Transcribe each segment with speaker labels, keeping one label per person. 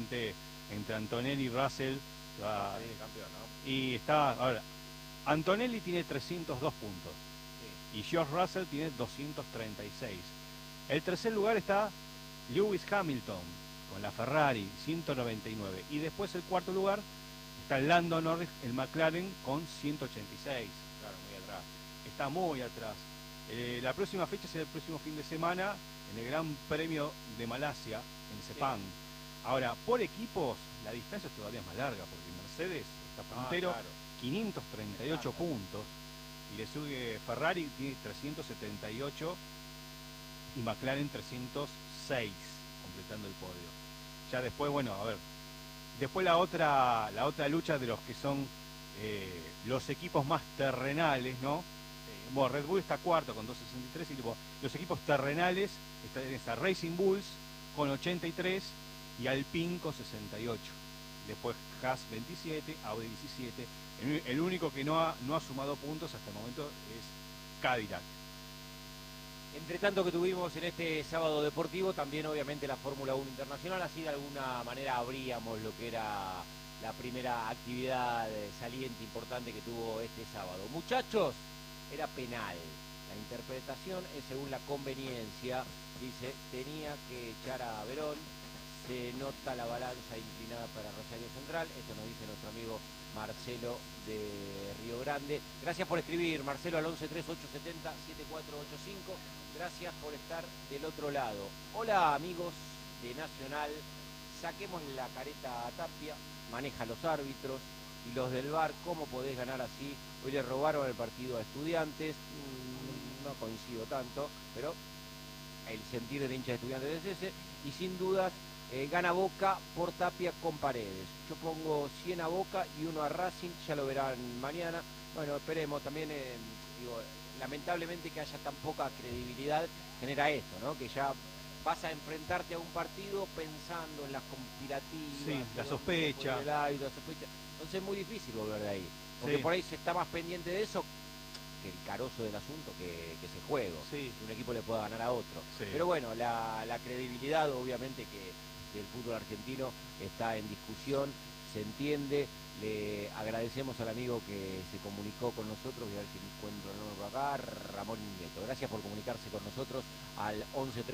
Speaker 1: claramente entre Antonelli y Russell.
Speaker 2: Campeón, ¿no?
Speaker 1: Y está, ahora, Antonelli tiene 302 puntos y George Russell tiene 236. El tercer lugar está Lewis Hamilton con la Ferrari, 199. Y después el cuarto lugar está Lando Norris, el McLaren, con 186.
Speaker 2: Claro, muy atrás.
Speaker 1: Está muy atrás. La próxima fecha será el próximo fin de semana en el Gran Premio de Malasia, en Sepang. Sí. Ahora, por equipos, la distancia es todavía más larga, porque Mercedes está puntero, claro. 538 puntos, y le sigue Ferrari, tiene 378, y McLaren 306, completando el podio. Ya después, bueno, a ver, después la otra lucha de los que son los equipos más terrenales, ¿no? Bueno, Red Bull está cuarto con 263 y tipo, los equipos terrenales está Racing Bulls con 83 y Alpine con 68. Después Haas 27, Audi 17. El único que no ha sumado puntos hasta el momento es Cadillac.
Speaker 2: Entre tanto que tuvimos en este sábado deportivo, también obviamente la Fórmula 1 Internacional, así de alguna manera abríamos lo que era la primera actividad saliente importante que tuvo este sábado. Muchachos, era penal. La interpretación es según la conveniencia. Dice, tenía que echar a Verón. Se nota la balanza inclinada para Rosario Central. Esto nos dice nuestro amigo Marcelo de Río Grande. Gracias por escribir, Marcelo, al 113870-7485. Gracias por estar del otro lado. Hola, amigos de Nacional. Saquemos la careta a Tapia. Maneja los árbitros y los del VAR. ¿Cómo podés ganar así? Hoy le robaron el partido a Estudiantes. No coincido tanto, pero el sentir del hincha de Estudiantes es ese. Y sin dudas, gana Boca por Tapia con Paredes. Yo pongo 100 a Boca y 1 a Racing, ya lo verán mañana. Bueno, esperemos también, lamentablemente que haya tan poca credibilidad genera esto, ¿no? Que ya vas a enfrentarte a un partido pensando en las conspirativas.
Speaker 1: Sí, la sospecha.
Speaker 2: Entonces es muy difícil volver de ahí. Porque sí, por ahí se está más pendiente de eso que el carozo del asunto, que ese juego.
Speaker 1: Sí.
Speaker 2: Un equipo le pueda ganar a otro.
Speaker 1: Sí.
Speaker 2: Pero bueno, la credibilidad obviamente que el fútbol argentino está en discusión, se entiende. Le agradecemos al amigo que se comunicó con nosotros, voy a ver si encuentro el nombre por acá, Ramón Nieto. Gracias por comunicarse con nosotros al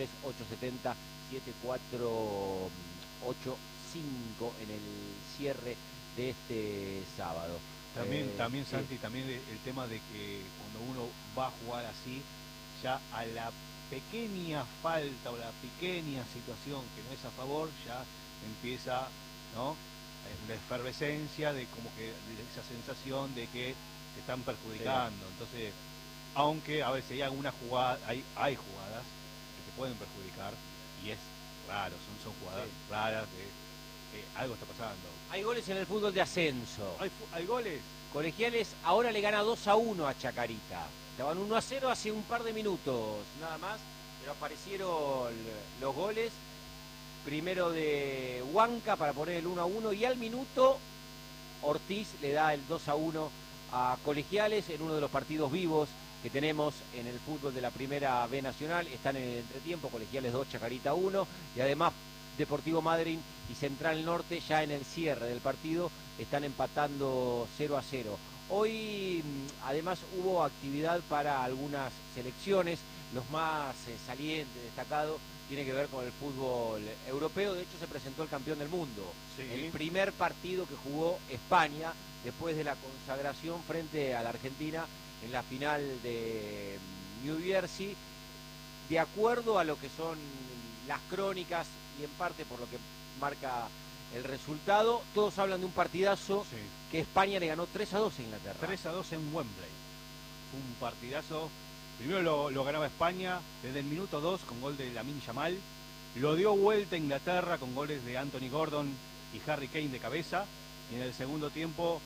Speaker 2: 113870-7485 en el cierre de este sábado.
Speaker 1: También Santi, también el tema de que cuando uno va a jugar así, ya a la pequeña falta o la pequeña situación que no es a favor, ya empieza, ¿no?, una efervescencia de como que de esa sensación de que te están perjudicando. Sí. Entonces, aunque a veces hay algunas jugadas, hay jugadas que te pueden perjudicar, y es raro, son jugadas raras de algo está pasando.
Speaker 2: Hay goles en el fútbol de ascenso.
Speaker 1: ¿Hay goles?
Speaker 2: Colegiales ahora le gana 2-1 a Chacarita. Estaban 1-0 hace un par de minutos, nada más, pero aparecieron los goles. Primero de Huanca para poner el 1-1 y al minuto Ortiz le da el 2-1 a Colegiales en uno de los partidos vivos que tenemos en el fútbol de la Primera B Nacional. Están en el entretiempo, Colegiales 2, Chacarita 1, y además Deportivo Madryn y Central Norte ya en el cierre del partido están empatando 0-0. Hoy además hubo actividad para algunas selecciones, los más salientes, destacados, tiene que ver con el fútbol europeo. De hecho se presentó el campeón del mundo, el primer partido que jugó España después de la consagración frente a la Argentina en la final de New Jersey. De acuerdo a lo que son las crónicas y en parte por lo que marca el resultado, todos hablan de un partidazo que España le ganó 3-2 a Inglaterra.
Speaker 1: 3-2 en Wembley. Fue un partidazo. Primero lo ganaba España desde el minuto 2 con gol de Lamine Yamal. Lo dio vuelta a Inglaterra con goles de Anthony Gordon y Harry Kane de cabeza. Y en el segundo tiempo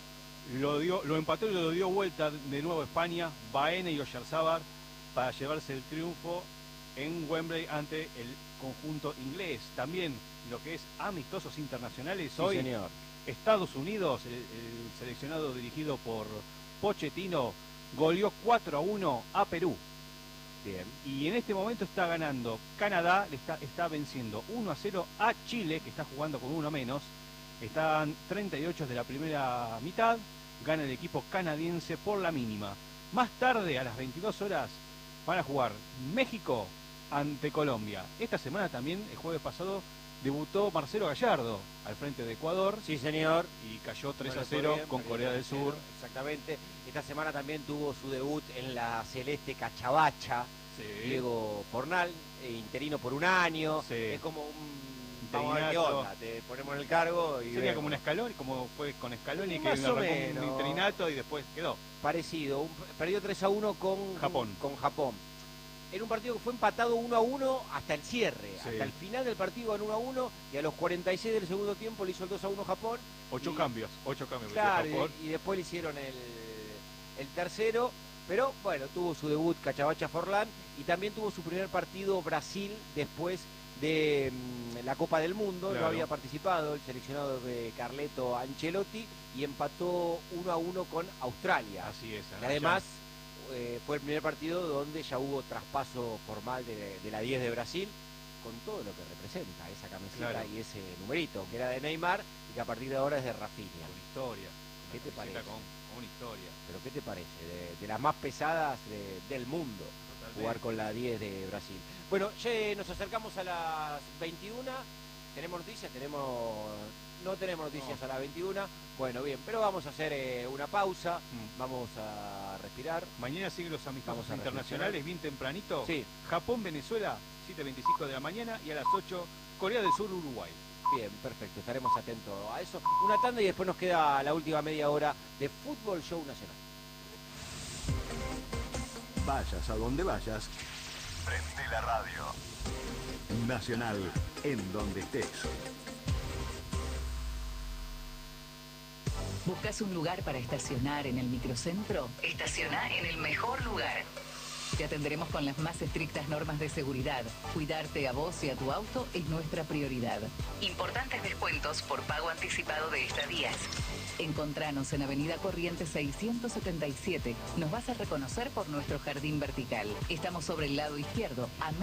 Speaker 1: lo empató y lo dio vuelta de nuevo a España, Baena y Oyarzabal, para llevarse el triunfo en Wembley ante el conjunto inglés. También lo que es amistosos internacionales hoy.
Speaker 2: Señor.
Speaker 1: Estados Unidos, el seleccionado dirigido por Pochettino, goleó 4-1 a Perú.
Speaker 2: Bien.
Speaker 1: Y en este momento está ganando Canadá, está venciendo 1-0 a Chile, que está jugando con uno menos. Están 38 de la primera mitad, gana el equipo canadiense por la mínima. Más tarde, a las 22 horas, van a jugar México ante Colombia. Esta semana también, el jueves pasado, debutó Marcelo Gallardo al frente de Ecuador.
Speaker 2: Sí, señor.
Speaker 1: Y cayó 3-0 con Corea del Sur.
Speaker 2: Exactamente. Esta semana también tuvo su debut en la celeste Cachabacha.
Speaker 1: Sí.
Speaker 2: Diego Fornal, interino por un año.
Speaker 1: Sí.
Speaker 2: Es como un... Vamos a ver qué onda, te ponemos en el cargo y
Speaker 1: sería
Speaker 2: vemos.
Speaker 1: como un Scaloni, como fue con Scaloni, que
Speaker 2: Más o
Speaker 1: arrancó
Speaker 2: menos.
Speaker 1: un interinato y después quedó.
Speaker 2: Parecido, perdió 3-1 con Japón. Era un partido que fue empatado 1-1 hasta el cierre,
Speaker 1: Sí.
Speaker 2: hasta el final del partido en 1-1 y a los 46 del segundo tiempo le hizo el 2-1 Japón.
Speaker 1: 8 cambios.
Speaker 2: Claro,
Speaker 1: Japón.
Speaker 2: y después le hicieron el tercero, pero bueno, tuvo su debut Cachabacha Forlán y también tuvo su primer partido Brasil después de la Copa del Mundo.
Speaker 1: Claro.
Speaker 2: No había participado el seleccionado de Carleto Ancelotti y empató 1-1 con Australia.
Speaker 1: Así es.
Speaker 2: Y además fue el primer partido donde ya hubo traspaso formal de la 10 de Brasil, con todo lo que representa esa camiseta,
Speaker 1: Claro.
Speaker 2: y ese numerito, que era de Neymar y que a partir de ahora es de Rafinha.
Speaker 1: Con historia.
Speaker 2: ¿Qué te parece?
Speaker 1: Con una historia.
Speaker 2: ¿Pero qué te parece? De las más pesadas del mundo,
Speaker 1: Totalmente.
Speaker 2: jugar con la 10 de Brasil. Bueno, ya nos acercamos a las 21. ¿Tenemos noticias? No tenemos noticias
Speaker 1: No.
Speaker 2: a las 21. Bueno, bien, pero vamos a hacer una pausa.
Speaker 1: Mm.
Speaker 2: Vamos a respirar.
Speaker 1: Mañana siguen los amistosos
Speaker 2: Vamos a
Speaker 1: internacionales bien tempranito.
Speaker 2: Sí.
Speaker 1: Japón-Venezuela, 7:25 de la mañana, y a las 8, Corea del Sur-Uruguay.
Speaker 2: Bien, perfecto, estaremos atentos a eso. Una tanda y después nos queda la última media hora de Fútbol Show Nacional.
Speaker 3: Vayas a donde vayas, prende la radio. Nacional, en donde estés.
Speaker 4: ¿Buscas un lugar para estacionar en el microcentro? Estaciona en el mejor lugar. Te atenderemos con las más estrictas normas de seguridad. Cuidarte a vos y a tu auto es nuestra prioridad. Importantes descuentos por pago anticipado de estadías. Encontranos en Avenida Corrientes 677. Nos vas a reconocer por nuestro jardín vertical. Estamos sobre el lado izquierdo, a